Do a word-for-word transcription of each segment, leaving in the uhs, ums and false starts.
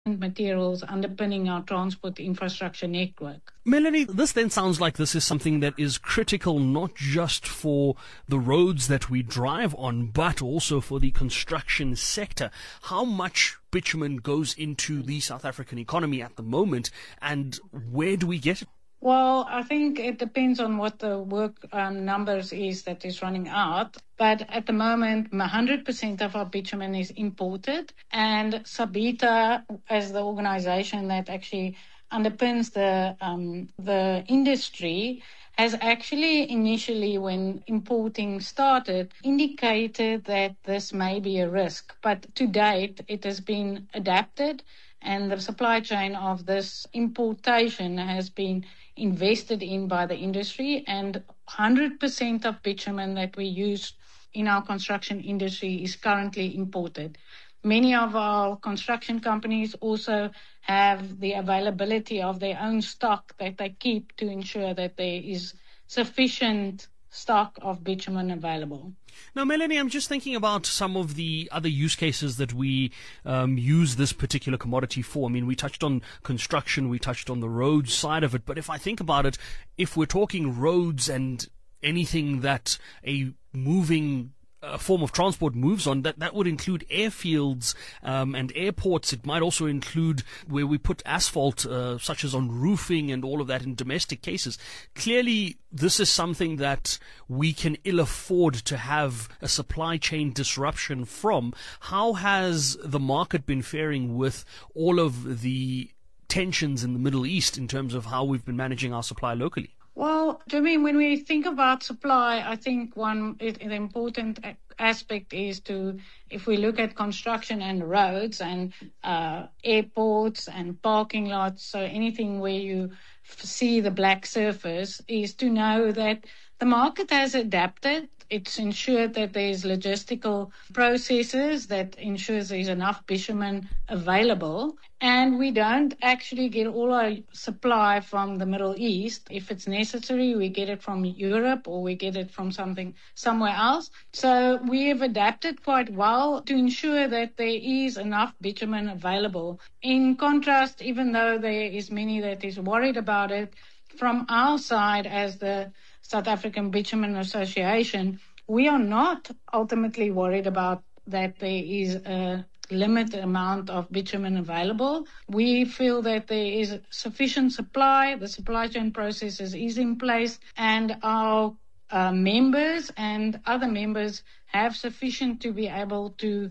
materials underpinning our transport infrastructure network. Melanie, this then sounds like this is something that is critical not just for the roads that we drive on, but also for the construction sector. How much bitumen goes into the South African economy at the moment, and where do we get it? Well, I think it depends on what the work um, numbers is that is running out. But at the moment, one hundred percent of our bitumen is imported. And Sabita, as the organization that actually underpins the um, the industry, has actually initially, when importing started, indicated that this may be a risk. But to date, it has been adapted, and the supply chain of this importation has been invested in by the industry, and one hundred percent of bitumen that we use in our construction industry is currently imported. Many of our construction companies also have the availability of their own stock that they keep to ensure that there is sufficient stock of bitumen available. Now, Melanie, I'm just thinking about some of the other use cases that we um, use this particular commodity for. I mean, we touched on construction, we touched on the road side of it, but if I think about it, if we're talking roads and anything that a moving a form of transport moves on, that, that would include airfields um, and airports. It might also include where we put asphalt, uh, such as on roofing and all of that in domestic cases. Clearly, this is something that we can ill afford to have a supply chain disruption from. How has the market been faring with all of the tensions in the Middle East in terms of how we've been managing our supply locally? Well, Jimmy, when we think about supply, I think one it, the important aspect is to, if we look at construction and roads and uh, airports and parking lots, so anything where you f- see the black surface, is to know that the market has adapted. It's ensured that there's logistical processes that ensures there's enough bitumen available. And we don't actually get all our supply from the Middle East. If it's necessary, we get it from Europe or we get it from something somewhere else. So we have adapted quite well to ensure that there is enough bitumen available. In contrast, even though there is many that is worried about it, from our side as the South African Bitumen Association, we are not ultimately worried about that there is a limited amount of bitumen available. We feel that there is sufficient supply, the supply chain processes is in place, and our uh, members and other members have sufficient to be able to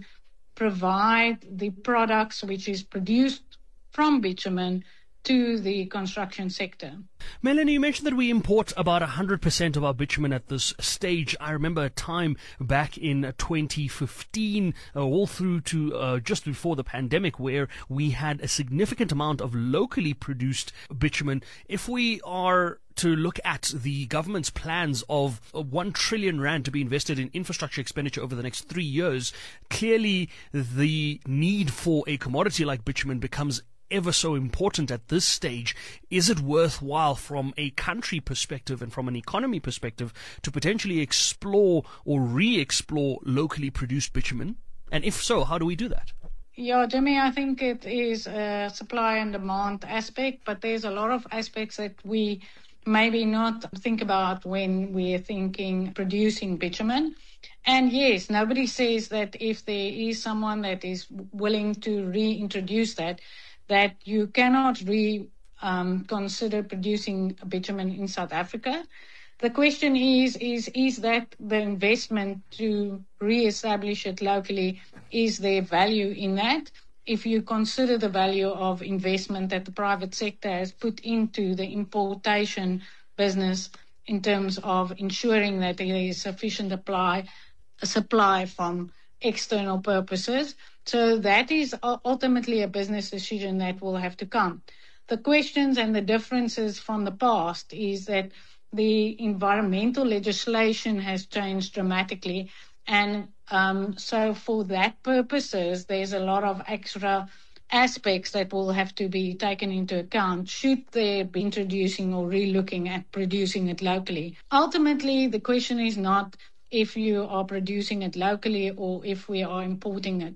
provide the products which is produced from bitumen to the construction sector. Melanie, you mentioned that we import about one hundred percent of our bitumen at this stage. I remember a time back in twenty fifteen, uh, all through to uh, just before the pandemic, where we had a significant amount of locally produced bitumen. If we are to look at the government's plans of one trillion rand to be invested in infrastructure expenditure over the next three years, clearly the need for a commodity like bitumen becomes ever so important at this stage. Is it worthwhile from a country perspective and from an economy perspective to potentially explore or re-explore locally produced bitumen? And if so, how do we do that? Yeah, Jimmy, I think it is a supply and demand aspect, but there's a lot of aspects that we maybe not think about when we're thinking producing bitumen. And yes, nobody says that if there is someone that is willing to reintroduce that, that you cannot re um, consider producing bitumen in South Africa. The question is, is, is that the investment to re-establish it locally, is there value in that? If you consider the value of investment that the private sector has put into the importation business in terms of ensuring that there is sufficient supply, supply from external purposes. So that is ultimately a business decision that will have to come. The questions and the differences from the past is that the environmental legislation has changed dramatically. And um, so for that purposes, there's a lot of extra aspects that will have to be taken into account should they be introducing or re-looking at producing it locally. Ultimately, the question is not if you are producing it locally or if we are importing it.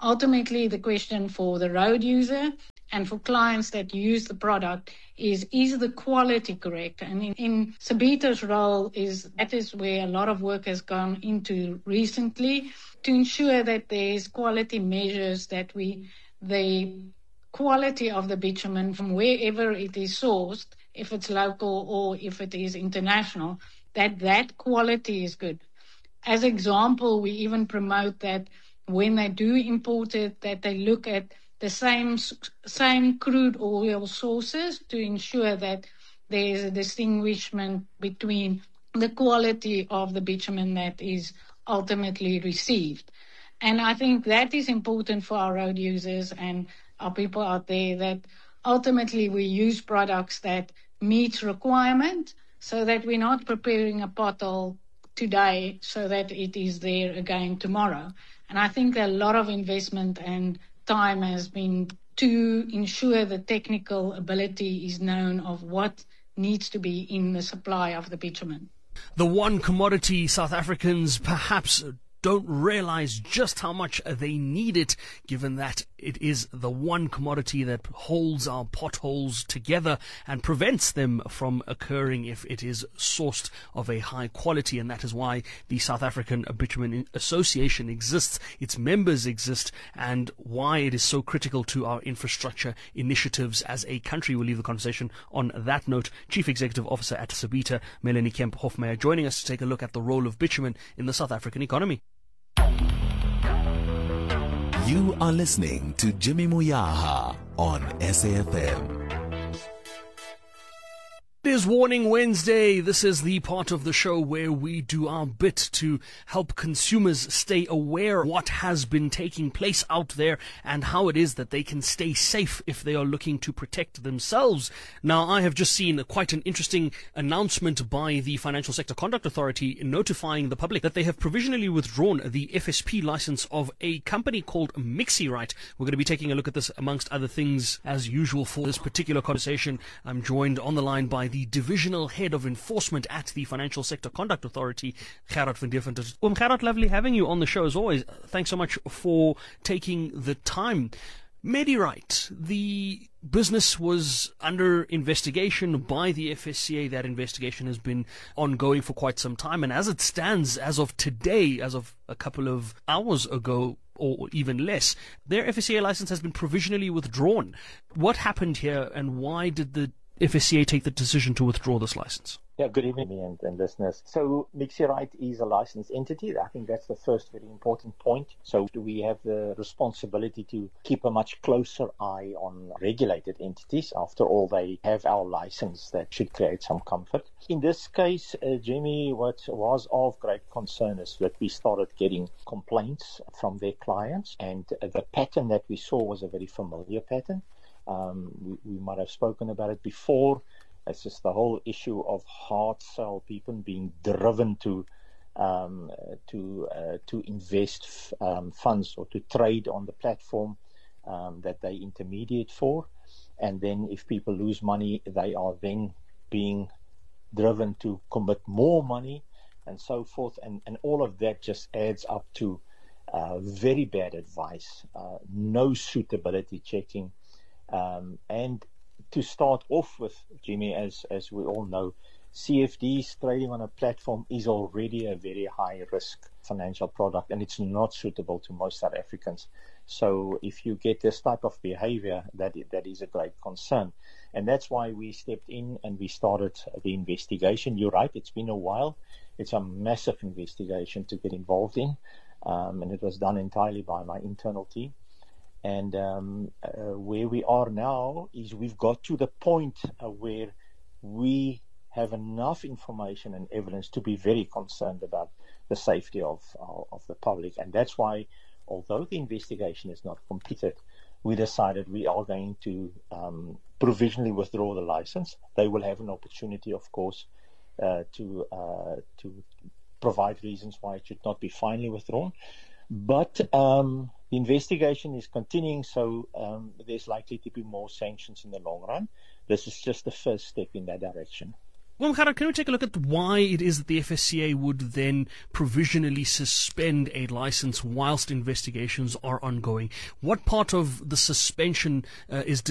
ultimately the question for the road user and for clients that use the product is, is the quality correct? And in, in Sabita's role, is that is where a lot of work has gone into recently to ensure that there's quality measures, that we, the quality of the bitumen from wherever it is sourced, if it's local or if it is international, that that quality is good. As example, we even promote that when they do import it, that they look at the same same crude oil sources to ensure that there is a distinguishment between the quality of the bitumen that is ultimately received. And I think that is important for our road users and our people out there, that ultimately we use products that meet requirement so that we're not preparing a pothole today so that it is there again tomorrow. And I think a lot of investment and time has been to ensure the technical ability is known of what needs to be in the supply of the bitumen. The one commodity South Africans perhaps don't realize just how much they need it, given that it is the one commodity that holds our potholes together and prevents them from occurring if it is sourced of a high quality. And that is why the South African Bitumen Association exists, its members exist, and why it is so critical to our infrastructure initiatives as a country. We'll leave the conversation on that note. Chief Executive Officer at Sabita, Melanie Kemp Hofmeyer, joining us to take a look at the role of bitumen in the South African economy. You are listening to Jimmy Moyaha on S A F M. It is Warning Wednesday. This is the part of the show where we do our bit to help consumers stay aware of what has been taking place out there and how it is that they can stay safe if they are looking to protect themselves. Now, I have just seen quite an interesting announcement by the Financial Sector Conduct Authority notifying the public that they have provisionally withdrawn the F S P license of a company called MixiRight. We're going to be taking a look at this amongst other things as usual for this particular conversation. I'm joined on the line by the Divisional Head of Enforcement at the Financial Sector Conduct Authority, Gerard van Deventer. Um, Gerard, lovely having you on the show as always. Thanks so much for taking the time. MediRight, the business was under investigation by the F S C A. That investigation has been ongoing for quite some time. And as it stands, as of today, as of a couple of hours ago, or even less, their F S C A license has been provisionally withdrawn. What happened here, and why did the F S C A take the decision to withdraw this license? Yeah, good evening, and, and listeners. So MixiRight is a licensed entity. I think that's the first very important point. So we have the responsibility to keep a much closer eye on regulated entities. After all, they have our license. That should create some comfort. In this case, uh, Jimmy, what was of great concern is that we started getting complaints from their clients, and uh, the pattern that we saw was a very familiar pattern. Um, we, we might have spoken about it before. It's just the whole issue of hard sell people being driven to um, to uh, to invest f- um, funds or to trade on the platform um, that they intermediate for, and then if people lose money, they are then being driven to commit more money, and so forth, and and all of that just adds up to uh, very bad advice, uh, no suitability checking. Um, and to start off with, Jimmy, as as we all know, C F Ds, trading on a platform, is already a very high risk financial product, and it's not suitable to most South Africans. So if you get this type of behavior, that that is a great concern. And that's why we stepped in and we started the investigation. You're right, it's been a while. It's a massive investigation to get involved in, um, and it was done entirely by my internal team. And um, uh, where we are now is we've got to the point uh, where we have enough information and evidence to be very concerned about the safety of, of, of the public. And that's why, although the investigation is not completed, we decided we are going to um, provisionally withdraw the license. They will have an opportunity, of course, uh, to uh, to provide reasons why it should not be finally withdrawn. But um, the investigation is continuing, so um, there's likely to be more sanctions in the long run. This is just the first step in that direction. Well, Mkhara, can we take a look at why it is that the F S C A would then provisionally suspend a license whilst investigations are ongoing? What part of the suspension uh, is